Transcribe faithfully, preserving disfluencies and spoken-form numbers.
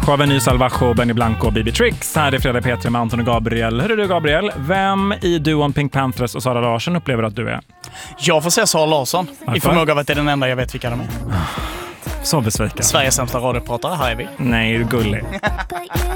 Showen, Ny Salvajo, Benny Blanco och B B Tricks. Här är Fredag P tre med Anton och Gabriel. Hur är du, Gabriel? Vem i duon Pink Panthers och Sara Larsson upplever att du är? Jag får säga Sara Larsson. Varför? I förmåga av att det är den enda jag vet vilka de är. Så besviken. Sveriges sämsta radiopratare, här är vi. Nej, är du gullig?